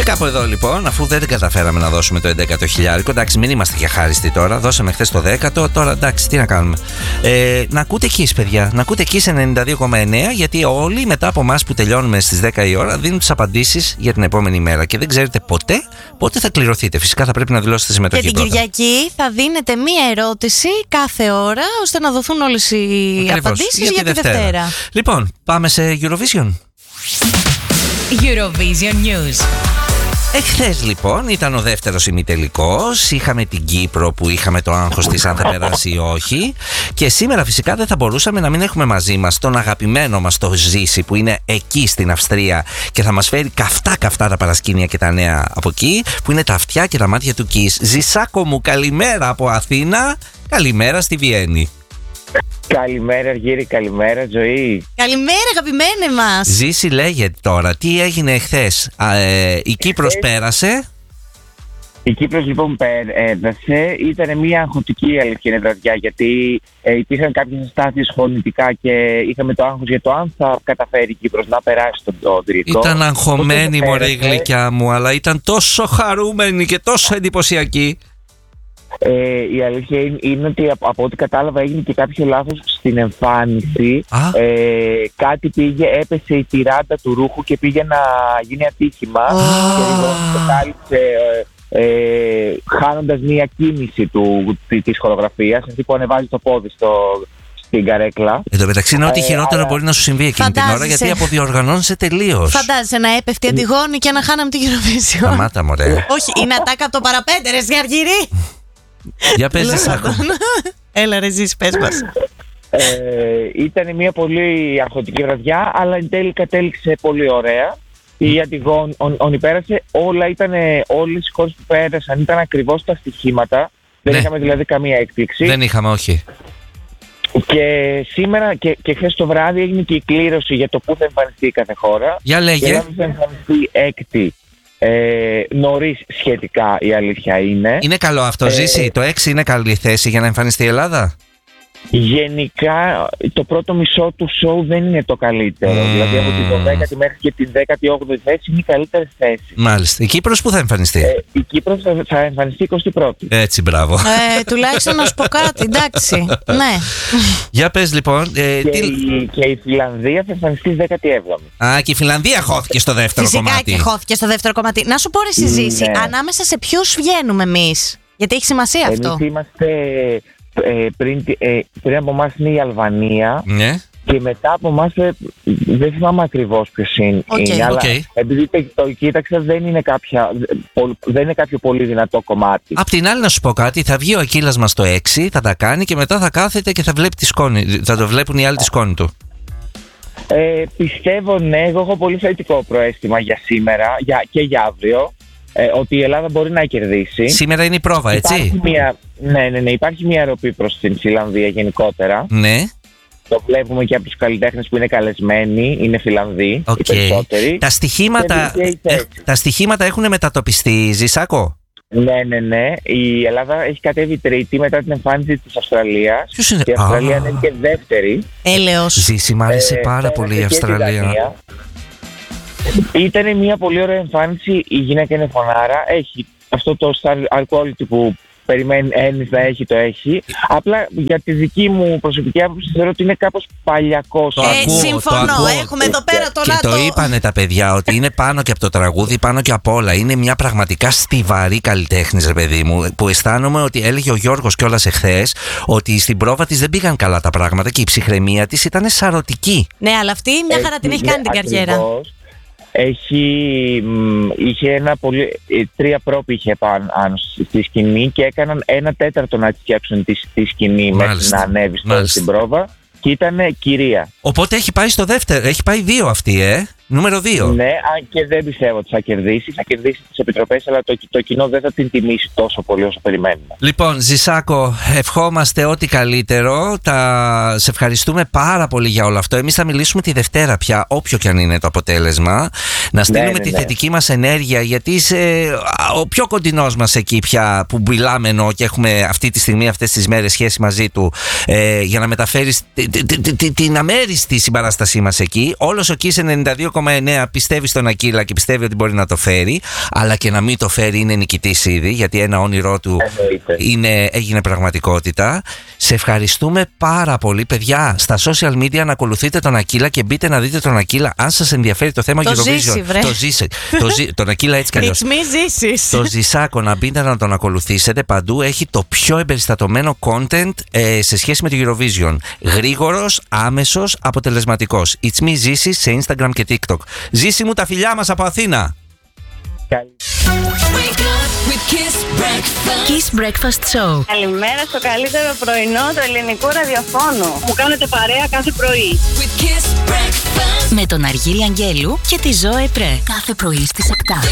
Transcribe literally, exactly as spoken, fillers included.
Και κάπου εδώ λοιπόν, αφού δεν καταφέραμε να δώσουμε το έντεκατο χιλιάρικο, εντάξει, μην είμαστε και χάριστοι τώρα. Δώσαμε χθες το δέκατο, τώρα εντάξει, τι να κάνουμε. Ε, να ακούτε Kiss, παιδιά. Να ακούτε Kiss ενενήντα δύο κόμμα εννέα, γιατί όλοι μετά από εμάς που τελειώνουμε στις δέκα η ώρα δίνουν τις απαντήσεις για την επόμενη μέρα. Και δεν ξέρετε ποτέ πότε θα κληρωθείτε. Φυσικά θα πρέπει να δηλώσετε συμμετοχή. Και την πρώτα. Κυριακή θα δίνετε μία ερώτηση κάθε ώρα, ώστε να δοθούν όλες οι Ακριβώς, απαντήσεις για, για τη Δευτέρα. Δευτέρα. Λοιπόν, πάμε σε Eurovision. Eurovision News. Εχθές λοιπόν ήταν ο δεύτερος ημιτελικός. Είχαμε την Κύπρο που είχαμε το άγχος της αν θα περάσει ή όχι. Και σήμερα φυσικά δεν θα μπορούσαμε να μην έχουμε μαζί μας τον αγαπημένο μας το Ζήση, που είναι εκεί στην Αυστρία και θα μας φέρει καυτά καυτά τα παρασκήνια και τα νέα από εκεί, που είναι τα αυτιά και τα μάτια του Kiss. Ζησάκο μου, καλημέρα από Αθήνα. Καλημέρα στη Βιέννη. Καλημέρα Αργύρη, καλημέρα Ζωή. Καλημέρα αγαπημένε μας. Ζήση, λέγεται τώρα, τι έγινε εχθές? Ε, η Κύπρος πέρασε. Η Κύπρος λοιπόν πέρασε. Ήταν μια αγχωτική αλήθεια βραδιά, γιατί ε, υπήρχαν κάποιες αστάθειες φωνητικά και είχαμε το άγχος για το αν θα καταφέρει η Κύπρος να περάσει τον τελικό. Ήταν αγχωμένη μωρέ η γλυκιά μου, αλλά ήταν τόσο χαρούμενη και τόσο εντυπωσιακή. Ε, η αλήθεια είναι, είναι ότι από, από ό,τι κατάλαβα έγινε και κάποιο λάθος στην εμφάνιση. Ε, κάτι πήγε, έπεσε η τυράντα του ρούχου και πήγε να γίνει ατύχημα. Oh. Και λοιπόν το κάλυψε ε, ε, χάνοντας μία κίνηση του, της χορογραφίας, αυτή που ανεβάζει το πόδι στο, στην καρέκλα. Εν τω μεταξύ είναι ό,τι ε, χειρότερο αλλά... μπορεί να σου συμβεί εκείνη την ώρα, γιατί αποδιοργανώνεσαι τελείως. Φαντάζεσαι να έπεφτε η Αντιγόνη και να χάναμε την Eurovision. Σταμάτα μωρέ. Όχι, είναι ατάκα από το παραπέντε ρε Αργύρη. Για πες Ζησάκο. Έλα ρε Ζήση, πες μας. ε, Ήταν μια πολύ αγχωτική βραδιά, αλλά εν τέλει κατέληξε πολύ ωραία. Η Αντιγόνη πέρασε. Όλα ήταν, όλες οι χώρες που πέρασαν ήταν ακριβώς τα στοιχήματα. Δεν ναι. είχαμε δηλαδή καμία έκπληξη. Δεν είχαμε, όχι. Και σήμερα και, και χθες το βράδυ έγινε και η κλήρωση για το πού θα εμφανιστεί κάθε χώρα. Για λέγε. Η Ελλάδα θα εμφανιστεί έκτη. Ε, νωρίς σχετικά, η αλήθεια είναι. Είναι καλό αυτό, ε, Ζήση, το έξι είναι καλή θέση για να εμφανιστεί η Ελλάδα? Γενικά το πρώτο μισό του σοου δεν είναι το καλύτερο. Mm. Δηλαδή από την δέκατη μέχρι και την δέκατη όγδοη θέση είναι οι καλύτερες θέσεις. Μάλιστα. Η Κύπρος που θα εμφανιστεί? Ε, η Κύπρος θα, θα εμφανιστεί εικοστή πρώτη. Έτσι, μπράβο. Ε, τουλάχιστον να σου πω κάτι, εντάξει. Ναι. Για πες λοιπόν. Ε, και, τι... η, και η Φιλανδία θα εμφανιστεί δέκατη έβδομη. Α, και η Φιλανδία χώθηκε στο δεύτερο Φυσικά κομμάτι. Φυσικά και χώθηκε στο δεύτερο κομμάτι. Να σου πω ρε Ζήση, ναι. ανάμεσα σε ποιους βγαίνουμε εμείς? Γιατί έχει σημασία αυτό. Εμείς είμαστε. Ε, πριν, ε, πριν από εμάς είναι η Αλβανία. Ναι. Και μετά από εμάς ε, δεν θυμάμαι ακριβώς ποιος είναι, okay. είναι αλλά okay. επειδή το, το κοίταξα δεν είναι, κάποια, δεν είναι κάποιο πολύ δυνατό κομμάτι. Απ' την άλλη να σου πω κάτι, θα βγει ο Ακύλας μας το έξι, θα τα κάνει και μετά θα κάθεται και θα βλέπει τη σκόνη, θα το βλέπουν οι άλλοι τη σκόνη του. Ε, πιστεύω ναι, εγώ έχω πολύ θετικό προαίσθημα για σήμερα για, και για αύριο. Ε, ότι η Ελλάδα μπορεί να κερδίσει. Σήμερα είναι η πρόβα, έτσι. Υπάρχει μια, ναι, ναι, ναι, υπάρχει μια ροπή προς την Φιλανδία γενικότερα. Ναι. Το βλέπουμε και από τους καλλιτέχνες που είναι καλεσμένοι, είναι Φιλανδοί okay. οι περισσότεροι. Τα στοιχήματα, ε, τα στοιχήματα έχουν μετατοπιστεί, Ζησάκο? Ναι, ναι, ναι. Η Ελλάδα έχει κατέβει τρίτη μετά την εμφάνιση της Αυστραλίας. Ποιος είναι? Και η Αυστραλία είναι και δεύτερη. Έλεος. Ζήση, μ' άρεσε ε, πάρα ε, πολύ η Αυστραλία. Ήταν μια πολύ ωραία εμφάνιση. Η γυναίκα είναι φωνάρα. Έχει αυτό το star quality που περιμένει ένας να έχει, το έχει. Απλά για τη δική μου προσωπική άποψη θεωρώ ότι είναι κάπως παλιακός. Το ε, ακούω, συμφωνώ. Το Έχουμε εδώ πέρα τον Και το είπανε τα παιδιά ότι είναι πάνω και από το τραγούδι, πάνω και από όλα. Είναι μια πραγματικά στιβαρή καλλιτέχνης, ρε παιδί μου. Που αισθάνομαι ότι έλεγε ο Γιώργος κιόλας εχθές ότι στην πρόβα της δεν πήγαν καλά τα πράγματα και η ψυχραιμία της ήταν σαρωτική. Ναι, αλλά αυτή μια χαρά την έχει κάνει την καριέρα. Έχει, είχε ένα πολύ, τρία πρόπη είχε πάνω στη σκηνή και έκαναν ένα τέταρτο να φτιάξουν τη, τη σκηνή μέχρι να ανέβει στην πρόβα και ήταν κυρία. Οπότε έχει πάει στο δεύτερο, έχει πάει δύο αυτή, ε, νούμερο δύο. Ναι, αν και δεν πιστεύω ότι θα κερδίσει, θα κερδίσει τις επιτροπές, αλλά το, το κοινό δεν θα την τιμήσει τόσο πολύ όσο περιμένουμε. Λοιπόν, Ζησάκο, ευχόμαστε ό,τι καλύτερο. Τα... Σε ευχαριστούμε πάρα πολύ για όλο αυτό. Εμείς θα μιλήσουμε τη Δευτέρα πια, όποιο και αν είναι το αποτέλεσμα. Να στείλουμε ναι, ναι, τη ναι. θετική μας ενέργεια, γιατί είσαι ο πιο κοντινός μας εκεί πια που μιλάμε ενώ και έχουμε αυτή τη στιγμή, αυτές τις μέρες σχέση μαζί του, ε, για να μεταφέρεις την αμέριστη συμπαράστασή μας εκεί. Όλος ο Kiss ενενήντα δύο κόμμα εννέα πιστεύει στον Ακύλα και πιστεύει ότι μπορεί να το φέρει, αλλά και να μην το φέρει είναι νικητής ήδη, γιατί ένα όνειρό του είναι, έγινε πραγματικότητα. Σε ευχαριστούμε πάρα πολύ, παιδιά. Στα social media να ακολουθείτε τον Ακύλα και μπείτε να δείτε τον Ακύλα αν σας ενδιαφέρει το θέμα Eurovision. Ζήσει, το ζήσει, το ζήσει. Τον Ακύλα έτσι κι αλλιώς. Το Ζησάκο, να μπείτε να τον ακολουθήσετε παντού. Έχει το πιο εμπεριστατωμένο content ε, σε σχέση με το Eurovision. Γρήγορος, άμεσος, αποτελεσματικός. It's me Ζήση σε Instagram και TikTok. Ζήση μου, τα φιλιά μας από Αθήνα. Kiss Breakfast Show. Καλημέρα στο καλύτερο πρωινό του ελληνικού ραδιοφώνου. Μου κάνετε παρέα κάθε πρωί. Με τον Αργύρι Αγγέλου και τη Ζωέ Πρέ. Κάθε πρωί στις επτά.